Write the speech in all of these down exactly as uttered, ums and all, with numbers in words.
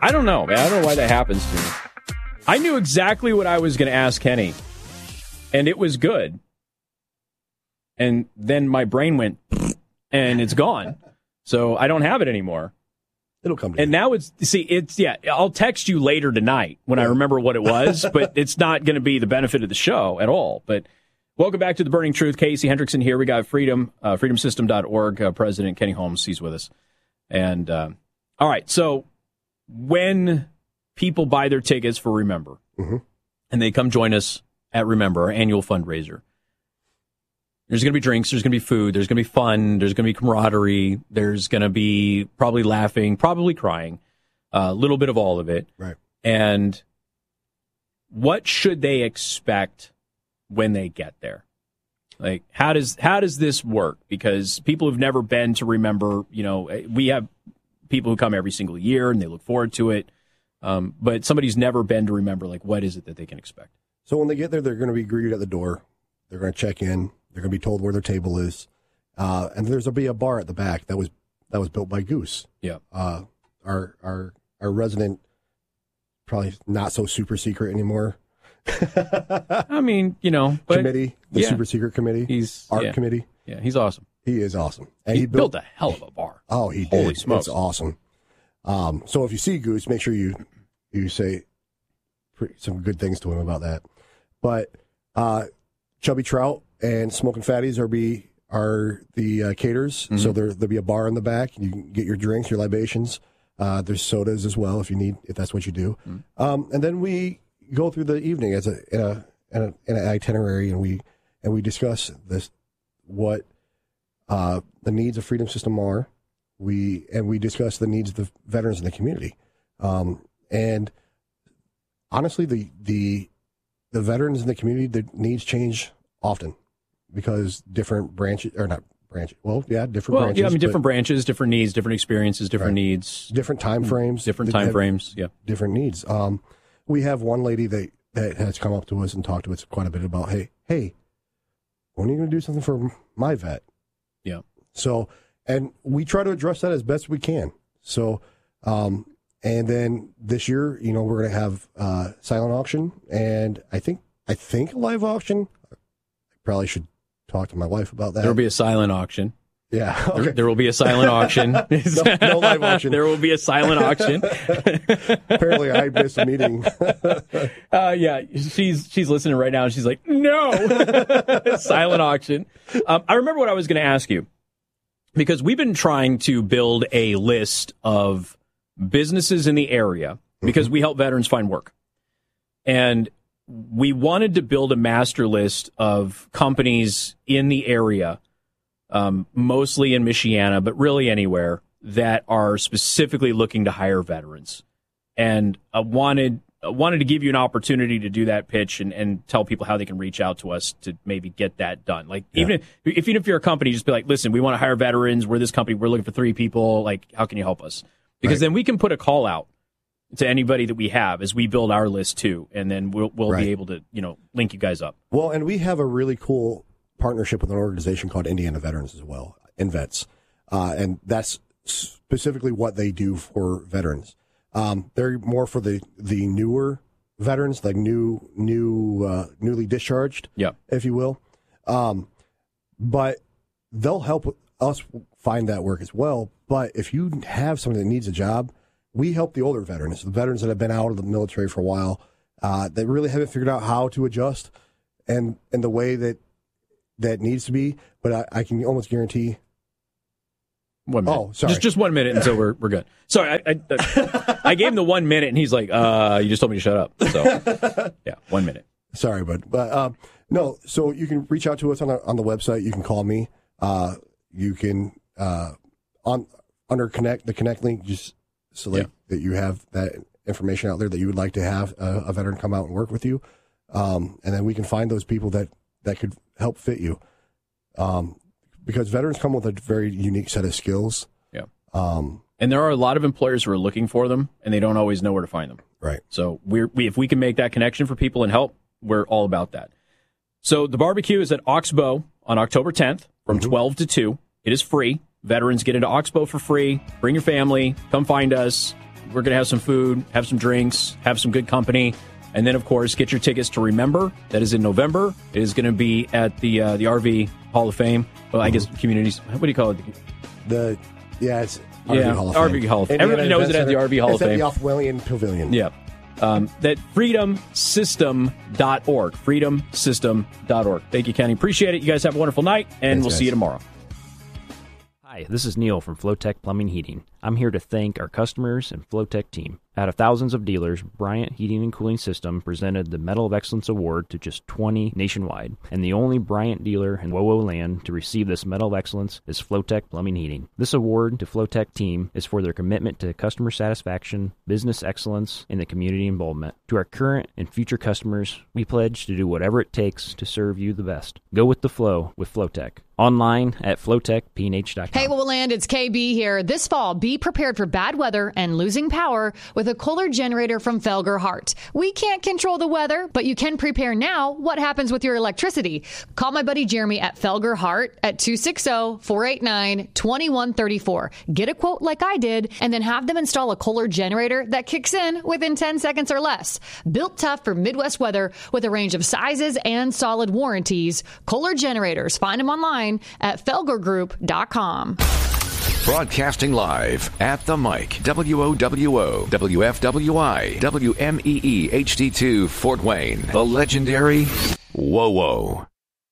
I don't know, man. I don't know why that happens to me. I knew exactly what I was going to ask Kenny, and it was good. And then my brain went, and it's gone. So I don't have it anymore. It'll come to And you. now it's, see, it's, yeah, I'll text you later tonight when yeah. I remember what it was, but it's not going to be the benefit of the show at all. But welcome back to The Burning Truth. Casey Hendrickson here. We got Freedom, uh, freedom system dot org. Uh, President Kenny Holmes, he's with us. And, uh, all right, so when people buy their tickets for Remember, mm-hmm. and they come join us at Remember, our annual fundraiser, there's going to be drinks, there's going to be food, there's going to be fun, there's going to be camaraderie, there's going to be probably laughing, probably crying, a uh, little bit of all of it. Right. And what should they expect when they get there? Like, how does how does this work? Because people who've never been to Remember, you know, we have people who come every single year and they look forward to it. Um, but somebody who's never been to Remember, like, what is it that they can expect? So when they get there, they're going to be greeted at the door. They're going to check in. They're going to be told where their table is, uh, and there's going to be a bar at the back that was that was built by Goose. Yeah, uh, our our our resident, probably not so super secret anymore. I mean, you know, but, committee, the yeah. super secret committee, he's art yeah. committee. Yeah, he's awesome. He is awesome, and he, he built, built a hell of a bar. Oh, he Holy did. smokes, it's awesome. Um, so if you see Goose, make sure you you say pretty, some good things to him about that. But uh, Chubby Trout and Smoking Fatties are be are the uh, caterers. Mm-hmm. So there there'll be a bar in the back. You can get your drinks, your libations. Uh, there's sodas as well if you need, if that's what you do. Mm-hmm. Um, and then we go through the evening as a in a in, a, in an itinerary, and we and we discuss this what uh, the needs of Freedom System are. We and we discuss the needs of the veterans in the community. Um, and honestly, the the the veterans in the community, the needs change often because different branches, or not branches, well, yeah, different well, branches. Yeah, I mean, different branches, different needs, different experiences, different right. needs. Different time frames. Different time frames, yeah. Different needs. Um, we have one lady that, that has come up to us and talked to us quite a bit about, hey, hey, when are you going to do something for my vet? Yeah. So, and we try to address that as best we can. So, um, and then this year, you know, we're going to have uh, silent auction, and I think I think a live auction. I probably should talk to my wife about that. There will be a silent auction. Yeah, okay. there, there will be a silent auction. no, no live auction. There will be a silent auction. Apparently, I missed a meeting. uh, yeah, she's she's listening right now, and she's like, "No, silent auction." Um, I remember what I was going to ask you, because we've been trying to build a list of businesses in the area because mm-hmm. we help veterans find work. And we wanted to build a master list of companies in the area, um, mostly in Michiana, but really anywhere, that are specifically looking to hire veterans. And I wanted I wanted to give you an opportunity to do that pitch and, and tell people how they can reach out to us to maybe get that done. Like, yeah. even if, even if you're a company, just be like, listen, we want to hire veterans. We're this company. We're looking for three people. Like, how can you help us? Because right. then we can put a call out to anybody that we have as we build our list too, and then we'll we'll right. be able to, you know, link you guys up. Well, and we have a really cool partnership with an organization called Indiana Veterans as well, InVets, uh, and that's specifically what they do for veterans. Um, they're more for the the newer veterans, like new new uh, newly discharged, yeah, if you will. Um, but they'll help us find that work as well. But if you have somebody that needs a job, we help the older veterans, the veterans that have been out of the military for a while, uh, that really haven't figured out how to adjust and and the way that that needs to be. But I, I can almost guarantee. One minute. Oh, sorry. Just just one minute until we're we're good. Sorry, I I, I gave him the one minute, and he's like, "Uh, you just told me to shut up." So, yeah, one minute. Sorry, bud. But um, no. So you can reach out to us on the on the website. You can call me. Uh, you can uh, on under connect the connect link. Just select yeah. that you have that information out there that you would like to have a, a veteran come out and work with you, um, and then we can find those people that that could help fit you. Um, Because veterans come with a very unique set of skills. Yeah. Um, and there are a lot of employers who are looking for them, and they don't always know where to find them. Right. So we're, we, if we can make that connection for people and help, we're all about that. So the barbecue is at Oxbow on October tenth from mm-hmm. twelve to two. It is free. Veterans get into Oxbow for free. Bring your family. Come find us. we're going to have some food, have some drinks, have some good company. And then, of course, get your tickets to Remember. That is in November. It is going to be at the uh, the R V Hall of Fame. Well, I guess communities. What do you call it? The yeah, it's R V yeah, Hall of R Fame. V Hall of Fame. Indiana Everybody knows Event it at the Center. R V Hall it's of Fame. It's at the Off-Whellian Pavilion. Yeah. Um, that freedom system dot org. freedom system dot org. Thank you, Kenny. Appreciate it. You guys have a wonderful night, and Thanks, we'll guys. see you tomorrow. Hi, this is Neil from Flowtech Plumbing Heating. I'm here to thank our customers and Flowtech team. Out of thousands of dealers, Bryant Heating and Cooling System presented the Medal of Excellence Award to just twenty nationwide. And the only Bryant dealer in WoWo land to receive this Medal of Excellence is Flowtech Plumbing Heating. This award to Flowtech team is for their commitment to customer satisfaction, business excellence, and the community involvement. To our current and future customers, we pledge to do whatever it takes to serve you the best. Go with the flow with Flowtech. Online at flowtech p n h dot com. Hey, WoWo Land, it's K B here. This fall, be prepared for bad weather and losing power with a Kohler generator from Felger Hart. We can't control the weather, but you can prepare now. What happens with your electricity? Call my buddy Jeremy at Felger Hart at two six zero, four eight nine, two one three four. Get a quote like I did, and then have them install a Kohler generator that kicks in within ten seconds or less. Built tough for Midwest weather with a range of sizes and solid warranties. Kohler generators. Find them online at felger group dot com. Broadcasting live at the mic, W O W O, W F W I, W M E E H D two, Fort Wayne, the legendary WoWo.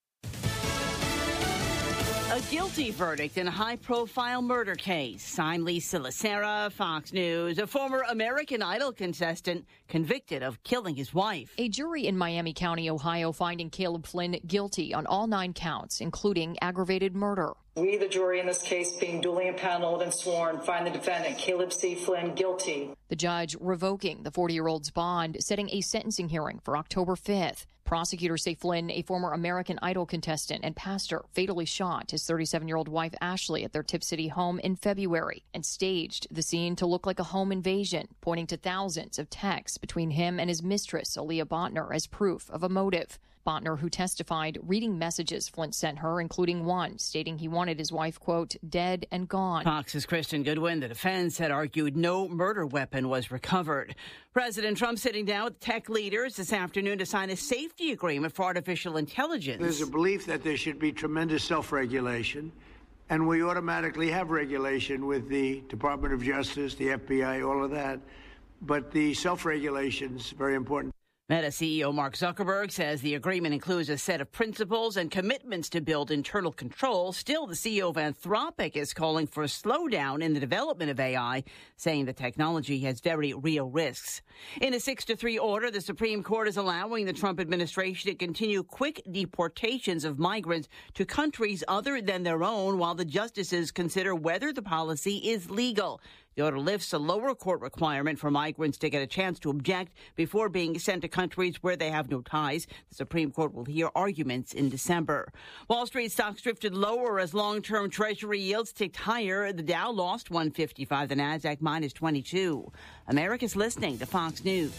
A guilty verdict in a high-profile murder case. I'm Lisa Lacera, Fox News. A former American Idol contestant convicted of killing his wife. A jury in Miami County, Ohio, finding Caleb Flynn guilty on all nine counts, including aggravated murder. We, the jury in this case, being duly impaneled and sworn, find the defendant, Caleb C. Flynn, guilty. The judge revoking the forty-year-old's bond, setting a sentencing hearing for October fifth. Prosecutors say Flynn, a former American Idol contestant and pastor, fatally shot his thirty-seven-year-old wife Ashley at their Tip City home in February and staged the scene to look like a home invasion, pointing to thousands of texts between him and his mistress, Aaliyah Bontner, as proof of a motive. Bontner, who testified, reading messages Flynn sent her, including one stating he wanted his wife, quote, dead and gone. Fox's Kristen Goodwin, the defense, had argued no murder weapon was recovered. President Trump sitting down with tech leaders this afternoon to sign a safety agreement for artificial intelligence. There's a belief that there should be tremendous self-regulation, and we automatically have regulation with the Department of Justice, the F B I, all of that. But the self-regulation is very important. Meta C E O Mark Zuckerberg says the agreement includes a set of principles and commitments to build internal control. Still, the C E O of Anthropic is calling for a slowdown in the development of A I, saying the technology has very real risks. In a six to three order, the Supreme Court is allowing the Trump administration to continue quick deportations of migrants to countries other than their own while the justices consider whether the policy is legal. The order lifts a lower court requirement for migrants to get a chance to object before being sent to countries where they have no ties. The Supreme Court will hear arguments in December. Wall Street stocks drifted lower as long-term Treasury yields ticked higher. The Dow lost one fifty-five, the Nasdaq minus twenty-two. America's listening to Fox News.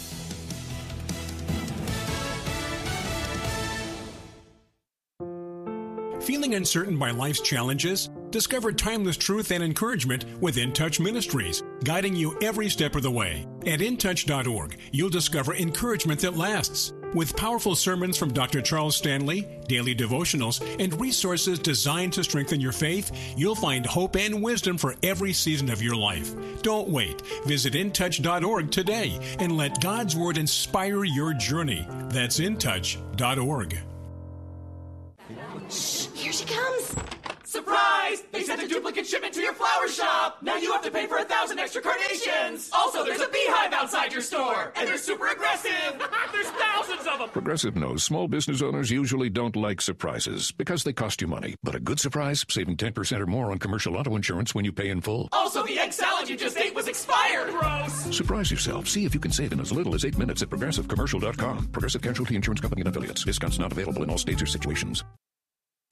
Feeling uncertain by life's challenges? Discover timeless truth and encouragement with In Touch Ministries, guiding you every step of the way. At in touch dot org, you'll discover encouragement that lasts. With powerful sermons from Doctor Charles Stanley, daily devotionals, and resources designed to strengthen your faith, you'll find hope and wisdom for every season of your life. Don't wait. Visit in touch dot org today and let God's Word inspire your journey. That's in touch dot org. Shh, here she comes. Surprise! They sent a duplicate shipment to your flower shop. Now you have to pay for a thousand extra carnations. Also, there's a beehive outside your store, and they're super aggressive. There's thousands of them. Progressive knows small business owners usually don't like surprises because they cost you money. But a good surprise, saving ten percent or more on commercial auto insurance when you pay in full. Also, the egg salad you just ate was expired. Gross. Surprise yourself. See if you can save in as little as eight minutes at progressive commercial dot com. Progressive Casualty Insurance Company and Affiliates. Discounts not available in all states or situations.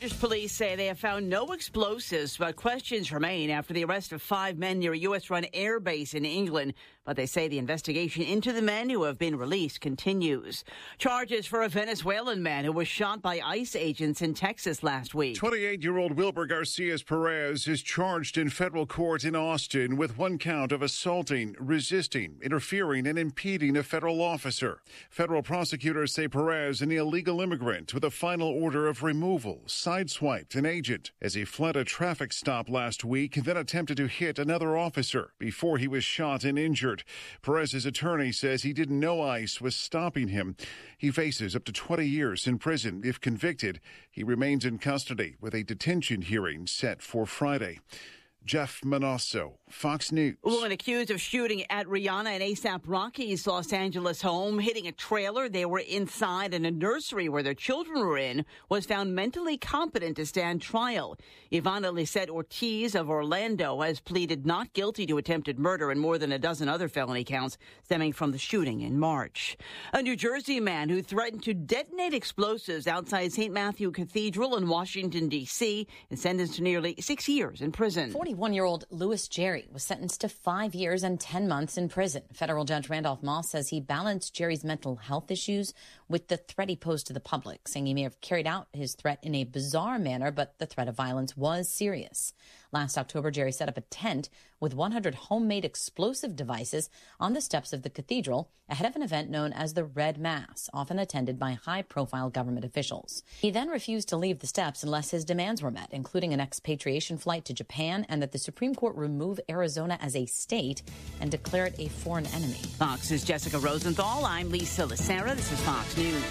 Police say they have found no explosives, but questions remain after the arrest of five men near a U S-run air base in England. But they say the investigation into the men who have been released continues. Charges for a Venezuelan man who was shot by ICE agents in Texas last week. twenty-eight-year-old Wilber Garcias Perez is charged in federal court in Austin with one count of assaulting, resisting, interfering, and impeding a federal officer. Federal prosecutors say Perez, an illegal immigrant with a final order of removal, sideswiped an agent as he fled a traffic stop last week and then attempted to hit another officer before he was shot and injured. Perez's attorney says he didn't know ICE was stopping him. He faces up to twenty years in prison if convicted. He remains in custody with a detention hearing set for Friday. Jeff Manasso, Fox News. A woman accused of shooting at Rihanna and A$AP Rocky's Los Angeles home, hitting a trailer. They were inside, and a nursery where their children were in was found mentally competent to stand trial. Ivana Lisette Ortiz of Orlando has pleaded not guilty to attempted murder and more than a dozen other felony counts stemming from the shooting in March. A New Jersey man who threatened to detonate explosives outside Saint Matthew Cathedral in Washington, D C is sentenced to nearly six years in prison. forty-one-year-old Louis Jerry was sentenced to five years and ten months in prison. Federal Judge Randolph Moss says he balanced Jerry's mental health issues with the threat he posed to the public, saying he may have carried out his threat in a bizarre manner, but the threat of violence was serious. Last October, Jerry set up a tent with one hundred homemade explosive devices on the steps of the cathedral ahead of an event known as the Red Mass, often attended by high-profile government officials. He then refused to leave the steps unless his demands were met, including an expatriation flight to Japan and that the Supreme Court remove Arizona as a state and declare it a foreign enemy. Fox's Jessica Rosenthal. I'm Lisa Lacera. This is Fox News.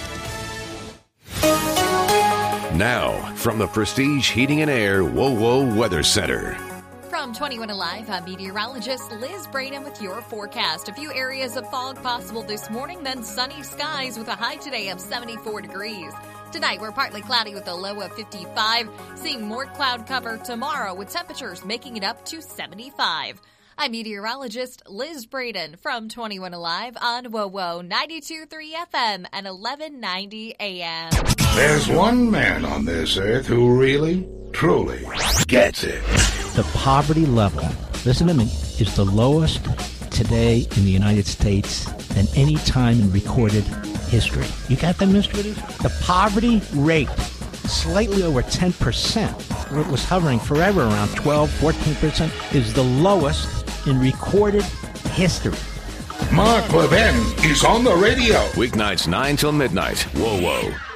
Now, from the Prestige Heating and Air Whoa Whoa Weather Center. From twenty-one Alive, I'm meteorologist Liz Braden with your forecast. A few areas of fog possible this morning, then sunny skies with a high today of seventy-four degrees. Tonight, we're partly cloudy with a low of fifty-five. Seeing more cloud cover tomorrow with temperatures making it up to seventy-five. I'm meteorologist Liz Braden from twenty-one Alive on W O W O ninety-two point three F M and eleven ninety A M. There's one man on this earth who really, truly gets it. The poverty level, listen to me, is the lowest today in the United States than any time in recorded history. You got that, Mister Whitty? The poverty rate, slightly over ten percent, where it was hovering forever around twelve, fourteen percent, is the lowest in recorded history. Mark Levin is on the radio. Weeknights nine till midnight. Whoa, whoa.